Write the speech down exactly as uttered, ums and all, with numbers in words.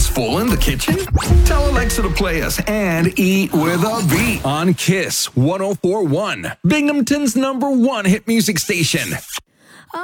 hands full in the kitchen? Tell Alexa to play us and eat with a beat on Kiss one oh four point one, Binghamton's number one hit music station.